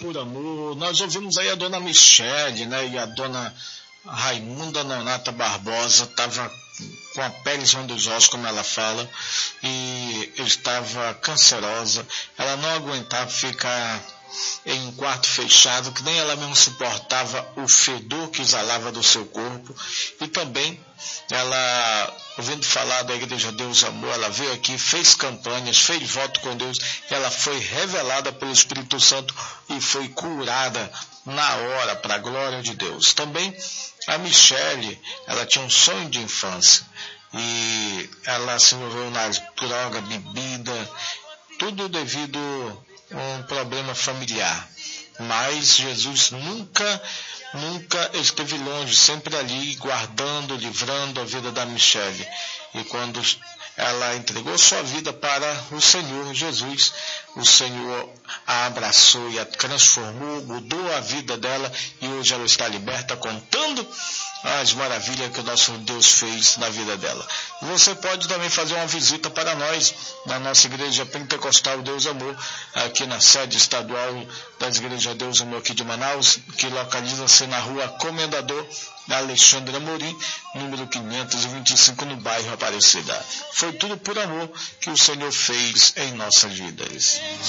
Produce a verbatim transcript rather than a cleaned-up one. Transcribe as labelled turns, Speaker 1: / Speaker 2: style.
Speaker 1: por amor. Nós ouvimos aí a dona Michele, né, e a dona Raimunda Nonata Barbosa estava com a pele em cima dos ossos, como ela fala, e estava cancerosa. Ela não aguentava ficar em um quarto fechado, que nem ela mesmo suportava o fedor que exalava do seu corpo. E também ela, ouvindo falar da Igreja Deus Amor, ela veio aqui, fez campanhas, fez voto com Deus, ela foi revelada pelo Espírito Santo e foi curada na hora, para a glória de Deus. Também a Michele, ela tinha um sonho de infância e ela se envolveu na droga, bebida, tudo devido a um problema familiar. Mas Jesus nunca, nunca esteve longe, sempre ali, guardando, livrando a vida da Michele. E quando ela entregou sua vida para o Senhor Jesus, o Senhor a abraçou e a transformou, mudou a vida dela, e hoje ela está liberta, contando as maravilhas que o nosso Deus fez na vida dela. Você pode também fazer uma visita para nós na nossa Igreja Pentecostal Deus Amor, aqui na sede estadual das Igrejas Deus Amor aqui de Manaus, que localiza-se na rua Comendador Alexandre Amorim, número quinhentos e vinte e cinco, no bairro Aparecida. Foi tudo por amor que o Senhor fez em nossas vidas.